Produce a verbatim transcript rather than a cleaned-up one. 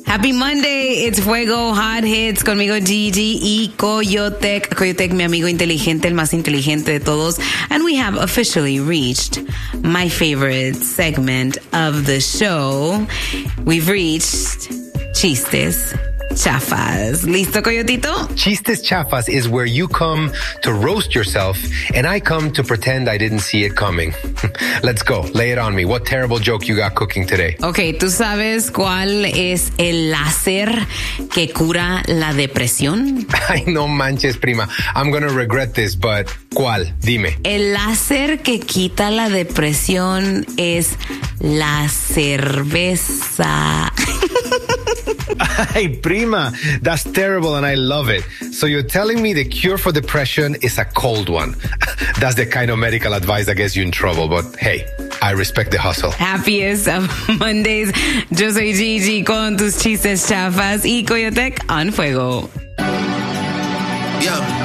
Happy Monday, it's Fuego Hot Hits, conmigo Gigi y Coyotec. Coyotec, mi amigo inteligente, el más inteligente de todos. And we have officially reached my favorite segment of the show. We've reached Chistes Chafas. ¿Listo, Coyotito? Chistes Chafas is where you come to roast yourself and I come to pretend I didn't see it coming. Let's go. Lay it on me. What terrible joke you got cooking today? Okay, ¿tú sabes cuál es el láser que cura la depresión? Ay, no manches, prima. I'm gonna regret this, but ¿cuál? Dime. El láser que quita la depresión es la cerveza. Ay, prima, that's terrible and I love it. So you're telling me the cure for depression is a cold one. That's the kind of medical advice that gets you in trouble, but hey, I respect the hustle. Happiest of Mondays. Yo soy Gigi con tus chistes chafas y Coyotec on Fuego. Yeah.